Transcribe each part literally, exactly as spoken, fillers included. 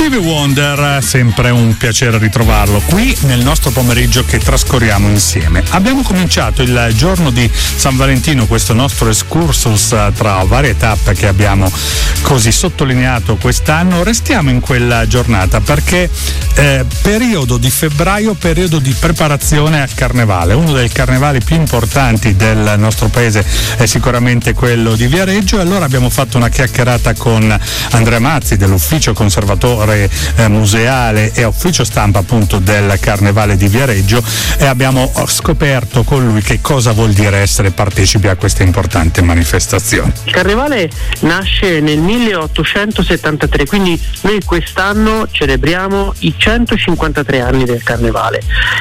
Stevie Wonder, sempre un piacere ritrovarlo qui nel nostro pomeriggio che trascorriamo insieme. Abbiamo cominciato il giorno di San Valentino, questo nostro excursus tra varie tappe che abbiamo così sottolineato quest'anno. Restiamo in quella giornata perché eh, periodo di febbraio, periodo di preparazione al carnevale. Uno dei carnevali più importanti del nostro paese è sicuramente quello di Viareggio, e allora abbiamo fatto una chiacchierata con Andrea Mazzi dell'ufficio conservatore eh, museale e ufficio stampa appunto del Carnevale di Viareggio, e abbiamo scoperto con lui che cosa vuol dire essere partecipi a questa importante manifestazione. Il Carnevale nasce nel milleottocentosettantatré, quindi noi quest'anno celebriamo i centocinquantatré anni del Carnevale.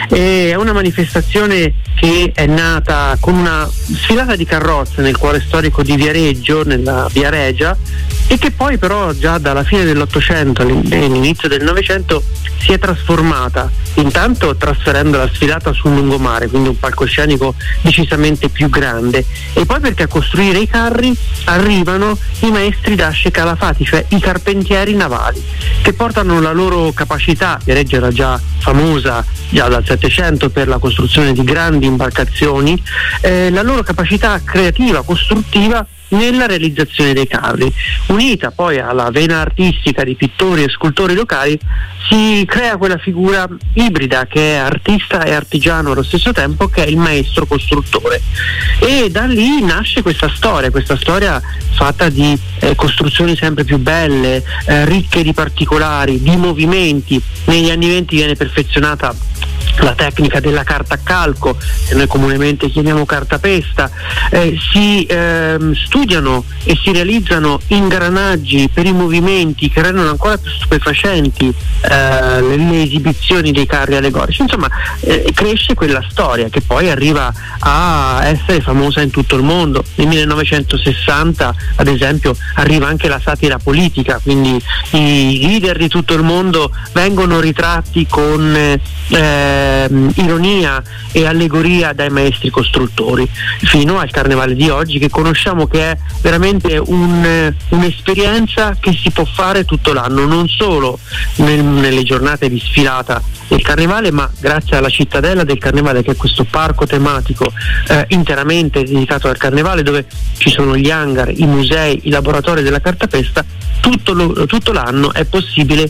E è una manifestazione che è nata con una sfilata di carrozze nel cuore storico di Viareggio, nella Via Regia, e che poi però già dalla fine dell'Ottocento all'inizio del Novecento si è trasformata, intanto trasferendo la sfilata sul lungomare, quindi un palcoscenico decisamente più grande, e poi perché a costruire i carri arrivano i maestri d'asce calafati, cioè i carpentieri navali, che portano la loro capacità. Viareggio era già famosa già dal Settecento per la costruzione di grandi imbarcazioni, eh, la loro capacità creativa, costruttiva nella realizzazione dei carri, unita poi alla vena artistica di pittori e scultori locali, si crea quella figura ibrida che è artista e artigiano allo stesso tempo, che è il maestro costruttore. E da lì nasce questa storia, questa storia fatta di eh, costruzioni sempre più belle, eh, ricche di particolari, di movimenti. Negli anni venti viene perfezionata la tecnica della carta a calco, che noi comunemente chiamiamo cartapesta, eh, si ehm, studiano e si realizzano ingranaggi per i movimenti che rendono ancora più stupefacenti eh, le, le esibizioni dei carri allegorici. Insomma, eh, cresce quella storia che poi arriva a essere famosa in tutto il mondo. Nel millenovecentosessanta, ad esempio, arriva anche la satira politica, quindi i leader di tutto il mondo vengono ritratti con eh, ironia e allegoria dai maestri costruttori, fino al Carnevale di oggi, che conosciamo, che è veramente un, un'esperienza che si può fare tutto l'anno, non solo nel, nelle giornate di sfilata del Carnevale, ma grazie alla Cittadella del Carnevale, che è questo parco tematico eh, interamente dedicato al Carnevale, dove ci sono gli hangar, i musei, i laboratori della cartapesta. Tutto, lo, tutto l'anno è possibile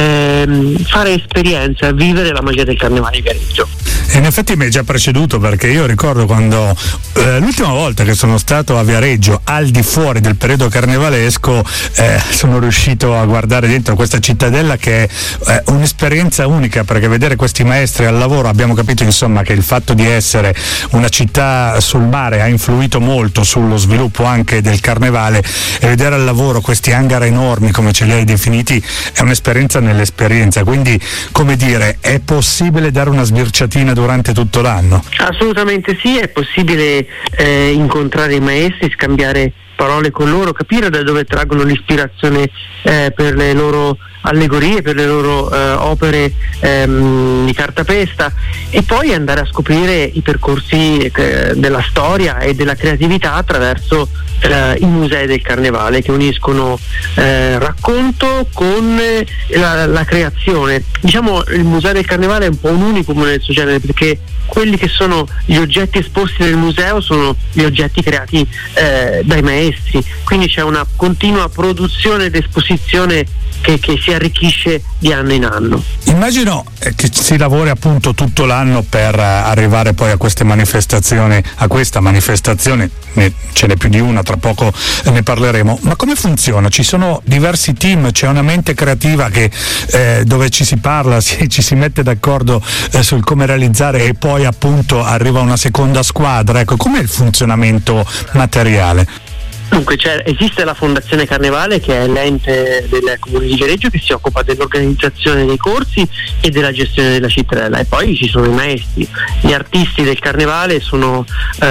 ehm, fare esperienza, vivere la magia del Carnevale di Viareggio. E in effetti mi hai già preceduto, perché io ricordo quando eh, l'ultima volta che sono stato a Viareggio al di fuori del periodo carnevalesco, eh, sono riuscito a guardare dentro questa cittadella, che è eh, un'esperienza unica, perché vedere questi maestri al lavoro, abbiamo capito insomma che il fatto di essere una città sul mare ha influito molto sullo sviluppo anche del carnevale, e vedere al lavoro questi hangar enormi come ce li hai definiti è un'esperienza nell'esperienza. Quindi, come dire, è possibile dare una sbirciatina durante tutto l'anno? Assolutamente sì, è possibile eh, incontrare i maestri, scambiare parole con loro, capire da dove traggono l'ispirazione eh, per le loro allegorie, per le loro eh, opere ehm, di cartapesta, e poi andare a scoprire i percorsi eh, della storia e della creatività attraverso eh, i musei del Carnevale, che uniscono eh, racconto con eh, la, la creazione. Diciamo, il Museo del Carnevale è un po' un unicum nel suo genere, perché quelli che sono gli oggetti esposti nel museo sono gli oggetti creati eh, dai maestri, quindi c'è una continua produzione ed esposizione che, che si arricchisce di anno in anno. Immagino che si lavori appunto tutto l'anno per arrivare poi a queste manifestazioni, a questa manifestazione, ne, ce n'è più di una, tra poco ne parleremo. Ma come funziona? Ci sono diversi team, c'è una mente creativa che eh, dove ci si parla, si, ci si mette d'accordo eh, sul come realizzare, e poi appunto arriva una seconda squadra. Ecco, com'è il funzionamento materiale? Dunque, cioè, esiste la Fondazione Carnevale, che è l'ente del Comune di Viareggio, che si occupa dell'organizzazione dei corsi e della gestione della cittadella, e poi ci sono i maestri. Gli artisti del Carnevale sono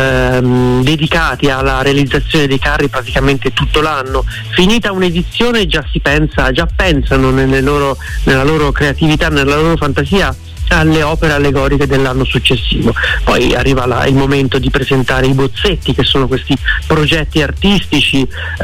ehm, dedicati alla realizzazione dei carri praticamente tutto l'anno. Finita un'edizione già si pensa, già pensano nelle loro, nella loro creatività, nella loro fantasia alle opere allegoriche dell'anno successivo. Poi arriva la, il momento di presentare i bozzetti, che sono questi progetti artistici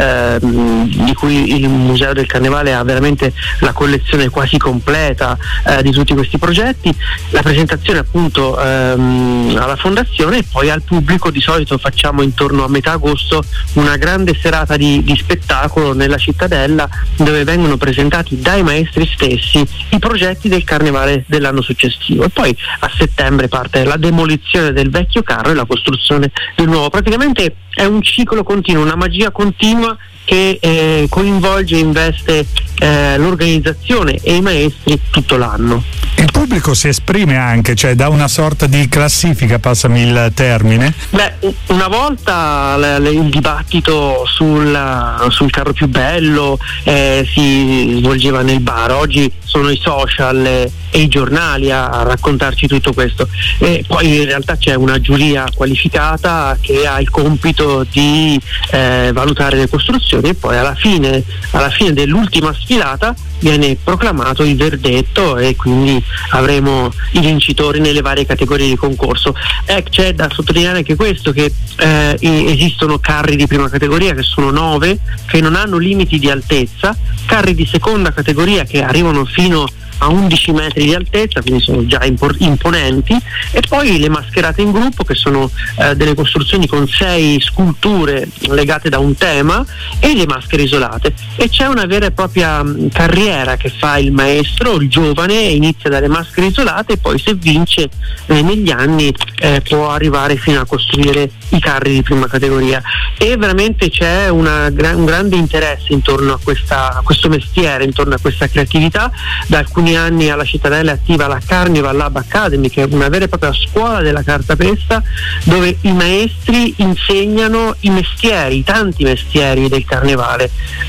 ehm, di cui il Museo del Carnevale ha veramente la collezione quasi completa eh, di tutti questi progetti, la presentazione appunto ehm, alla fondazione, e poi al pubblico. Di solito facciamo intorno a metà agosto una grande serata di, di spettacolo nella cittadella, dove vengono presentati dai maestri stessi i progetti del Carnevale dell'anno successivo, e poi a settembre parte la demolizione del vecchio carro e la costruzione del nuovo. Praticamente è un ciclo continuo, una magia continua che eh, coinvolge e investe eh, l'organizzazione e i maestri tutto l'anno. Il pubblico si esprime anche, cioè dà una sorta di classifica, passami il termine? Beh, una volta l- l- il dibattito sul, sul carro più bello eh, si svolgeva nel bar, oggi sono i social eh, e i giornali a, a raccontarci tutto questo, e poi in realtà c'è una giuria qualificata che ha il compito di eh, valutare le costruzioni, e poi alla fine, alla fine dell'ultima sfilata viene proclamato il verdetto, e quindi avremo i vincitori nelle varie categorie di concorso. Eh, c'è da sottolineare anche questo, che eh, esistono carri di prima categoria, che sono nove, che non hanno limiti di altezza, carri di seconda categoria che arrivano fino a undici metri di altezza, quindi sono già impor- imponenti, e poi le mascherate in gruppo, che sono eh, delle costruzioni con sei sculture legate da un tema, e le maschere isolate. E c'è una vera e propria mh, carriera che fa il maestro, il giovane, inizia dalle maschere isolate, e poi se vince eh, negli anni eh, può arrivare fino a costruire i carri di prima categoria. E veramente c'è una, un grande interesse intorno a, questa, a questo mestiere, intorno a questa creatività. Da alcuni anni alla cittadella è attiva la Carnival Lab Academy, che è una vera e propria scuola della cartapesta, dove i maestri insegnano i mestieri, i tanti mestieri del carnevale,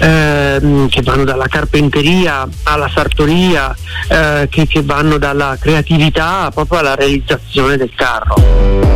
ehm, che vanno dalla carpenteria alla sartoria, eh, che, che vanno dalla creatività proprio alla realizzazione del carro.